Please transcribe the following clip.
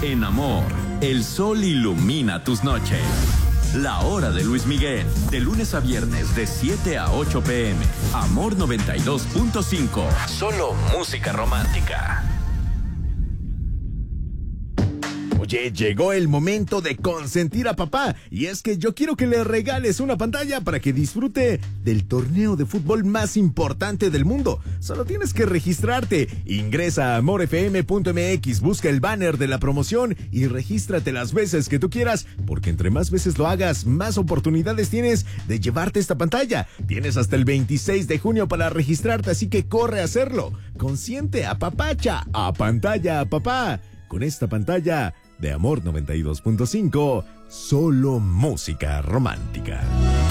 En Amor, el sol ilumina tus noches. La hora de Luis Miguel, de lunes a viernes de 7 a 8 p.m. Amor 92.5. Solo música romántica. Oye, llegó el momento de consentir a papá. Y es que yo quiero que le regales una pantalla para que disfrute del torneo de fútbol más importante del mundo. Solo tienes que registrarte. Ingresa a amorfm.mx, busca el banner de la promoción y regístrate las veces que tú quieras, porque entre más veces lo hagas, más oportunidades tienes de llevarte esta pantalla. Tienes hasta el 26 de junio para registrarte, así que corre a hacerlo. Consiente, apapacha, apantalla a papá. Con esta pantalla de Amor 92.5, solo música romántica.